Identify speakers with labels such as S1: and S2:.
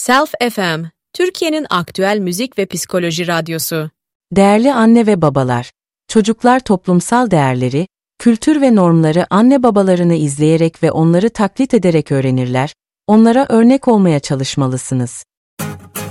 S1: Self FM, Türkiye'nin aktüel müzik ve psikoloji radyosu.
S2: Değerli anne ve babalar, çocuklar toplumsal değerleri, kültür ve normları anne babalarını izleyerek ve onları taklit ederek öğrenirler, onlara örnek olmaya çalışmalısınız.